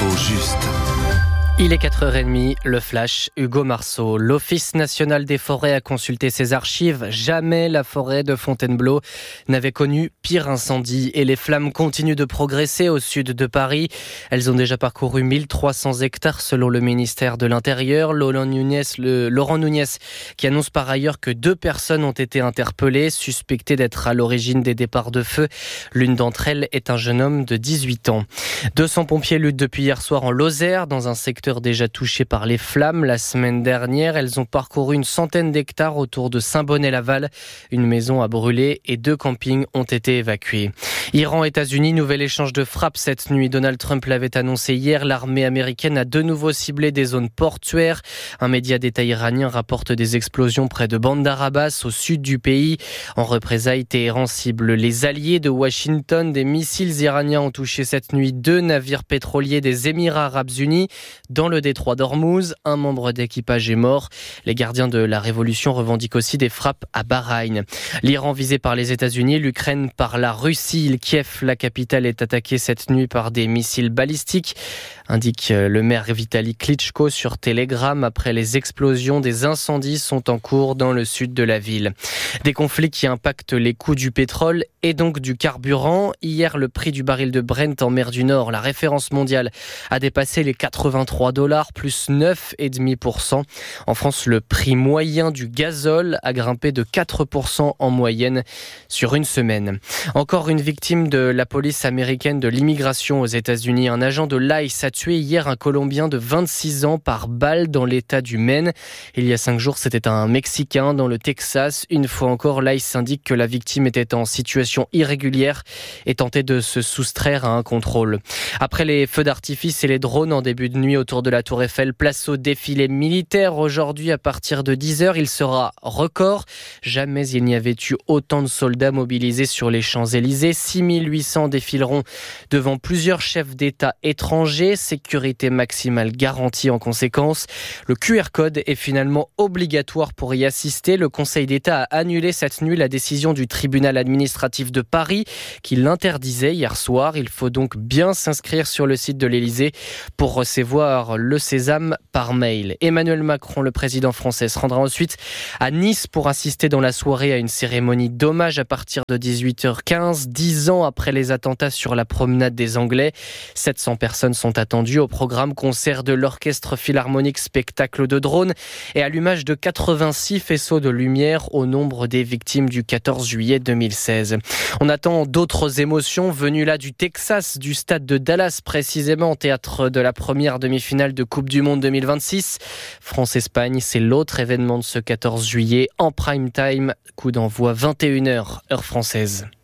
l'info juste. Il est 4h30, le flash, Hugo Marceau. L'Office national des forêts a consulté ses archives. Jamais la forêt de Fontainebleau n'avait connu pire incendie. Et les flammes continuent de progresser au sud de Paris. Elles ont déjà parcouru 1300 hectares selon le ministère de l'Intérieur. Laurent Nunez qui annonce par ailleurs que 2 personnes ont été interpellées, suspectées d'être à l'origine des départs de feu. L'une d'entre elles est un jeune homme de 18 ans. 200 pompiers luttent depuis hier soir en Lozère, dans un secteur déjà touché par les flammes. La semaine dernière, elles ont parcouru une centaine d'hectares autour de Saint-Bonnet-Laval. Une maison a brûlé et 2 campings ont été évacués. Iran, États-Unis, nouvel échange de frappes cette nuit. Donald Trump l'avait annoncé hier. L'armée américaine a de nouveau ciblé des zones portuaires. Un média d'État iranien rapporte des explosions près de Bandar Abbas, au sud du pays. En représailles, Téhéran cible les alliés de Washington. Des missiles iraniens ont touché cette nuit 2 navires pétroliers des Émirats arabes unis dans le détroit d'Ormuz. Un membre d'équipage est mort. Les gardiens de la révolution revendiquent aussi des frappes à Bahreïn. L'Iran visé par les États-Unis, l'Ukraine par la Russie. Kiev, la capitale, est attaquée cette nuit par des missiles balistiques, indique le maire Vitali Klitschko sur Telegram. Après les explosions, des incendies sont en cours dans le sud de la ville. Des conflits qui impactent les coûts du pétrole et donc du carburant. Hier, le prix du baril de Brent en mer du Nord, la référence mondiale, a dépassé les $83, plus 9,5%. En France, le prix moyen du gazole a grimpé de 4% en moyenne sur une semaine. Encore une victime de la police américaine de l'immigration aux États-Unis. Un agent de l'ICE a tué hier un Colombien de 26 ans par balle dans l'État du Maine. Il y a 5 jours, c'était un Mexicain dans le Texas. Une fois encore, l'ICE indique que la victime était en situation irrégulière et tentait de se soustraire à un contrôle. Après les feux d'artifice et les drones en début de nuit autour de la Tour Eiffel, place au défilé militaire. Aujourd'hui, à partir de 10h, il sera record. Jamais il n'y avait eu autant de soldats mobilisés sur les Champs-Élysées. 6800 défileront devant plusieurs chefs d'État étrangers. Sécurité maximale garantie en conséquence. Le QR code est finalement obligatoire pour y assister. Le Conseil d'État a annulé cette nuit la décision du tribunal administratif de Paris qui l'interdisait hier soir. Il faut donc bien s'inscrire sur le site de l'Élysée pour recevoir le sésame par mail. Emmanuel Macron, le président français, se rendra ensuite à Nice pour assister dans la soirée à une cérémonie d'hommage à partir de 18h15. 10 ans après les attentats sur la promenade des Anglais, 700 personnes sont attendues au programme concert de l'Orchestre Philharmonique, spectacle de drones et allumage de 86 faisceaux de lumière au nombre des victimes du 14 juillet 2016. On attend d'autres émotions venues là du Texas, du stade de Dallas précisément, théâtre de la première demi-finale de Coupe du Monde 2026. France-Espagne, c'est l'autre événement de ce 14 juillet en prime time. Coup d'envoi 21h, heure française.